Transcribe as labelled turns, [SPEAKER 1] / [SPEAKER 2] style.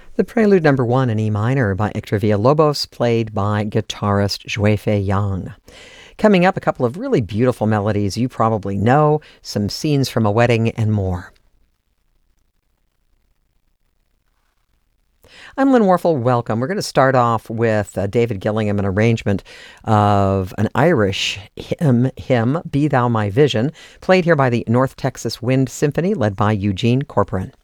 [SPEAKER 1] The Prelude Number 1 in E minor by Hector Villalobos, played by guitarist Juefe Yang. Coming up, a couple of really beautiful melodies you probably know, some scenes from a wedding, and more. I'm Lynn Warfel. Welcome. We're going to start off with David Gillingham, an arrangement of an Irish hymn, Be Thou My Vision, played here by the North Texas Wind Symphony, led by Eugene Corporan.